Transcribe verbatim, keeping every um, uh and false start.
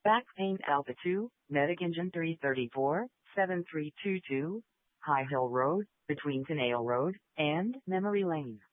Back Paint Alpha two, Medic three thirty-four, seven three two two, High Hill Road, between Canale Road and Memory Lane.